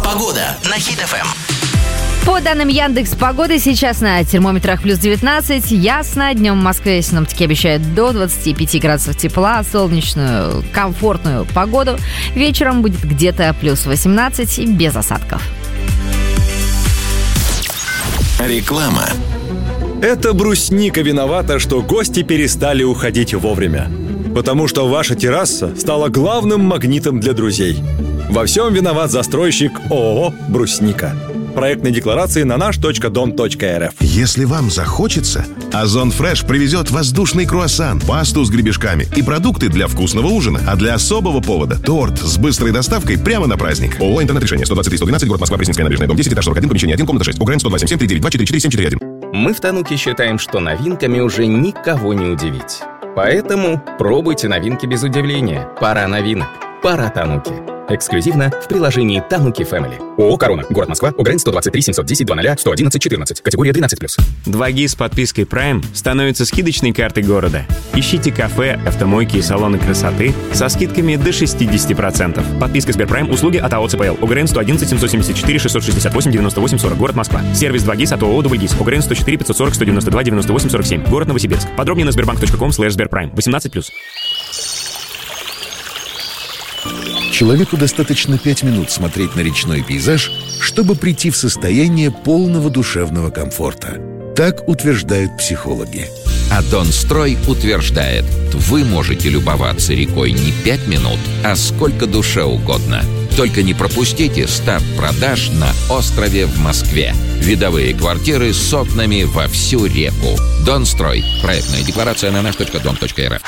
Погода на Хит FM. По данным Яндекс.Погоды, сейчас на термометрах плюс 19, ясно. Днем в Москве синоптики обещают до 25 градусов тепла, солнечную, комфортную погоду. Вечером будет где-то плюс 18 и без осадков. Реклама. Это брусника виновата, что гости перестали уходить вовремя. Потому что ваша терраса стала главным магнитом для друзей. Во всем виноват застройщик ООО «Брусника». Проектные декларации на наш.дом.рф. Если вам захочется, Озон Фреш привезет воздушный круассан, пасту с гребешками и продукты для вкусного ужина. А для особого повода – торт с быстрой доставкой прямо на праздник. ООО «Интернет-решение», 123-112, город Москва, Пресненская набережная, дом 10, этаж 41, помещение 1, комната 6. УГРН 10277-392-444741. Мы в Тануке считаем, что новинками уже никого не удивить. Поэтому пробуйте новинки без удивления. Пора новинок. Пора Тануки. Эксклюзивно в приложении Тануки Family. ООО «Корона», город Москва, УГРН 123-710-00-111-14, категория 13+. 2G с подпиской Prime становится скидочной картой города. Ищите кафе, автомойки и салоны красоты со скидками до 60%. Подписка Сберпрайм, услуги от АО ЦПЛ. УГРН 111-774-668-98-40, город Москва. Сервис 2G от ООО «Дубльгиз». УГРН 104-540-192-98-47, город Новосибирск. Подробнее на sberbank.com/Сберпрайм. 18+. Человеку достаточно 5 минут смотреть на речной пейзаж, чтобы прийти в состояние полного душевного комфорта. Так утверждают психологи. А Донстрой утверждает, вы можете любоваться рекой не 5 минут, а сколько душе угодно. Только не пропустите старт продаж на острове в Москве. Видовые квартиры с окнами во всю реку. Донстрой. Проектная декларация на наш.дом.рф.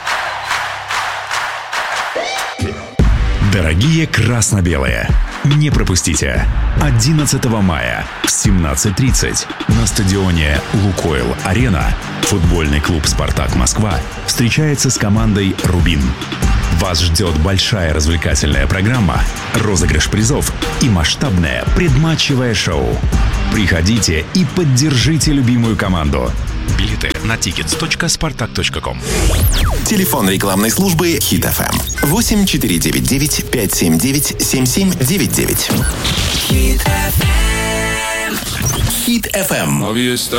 Дорогие красно-белые, не пропустите. 11 мая в 17:30 на стадионе «Лукойл-Арена» футбольный клуб «Спартак Москва» встречается с командой «Рубин». Вас ждет большая развлекательная программа, розыгрыш призов и масштабное предматчевое шоу. Приходите и поддержите любимую команду. Билеты на tickets.spartak.com. Телефон рекламной службы Хит FM 8499-579-7799. Хит FM. Хит FM.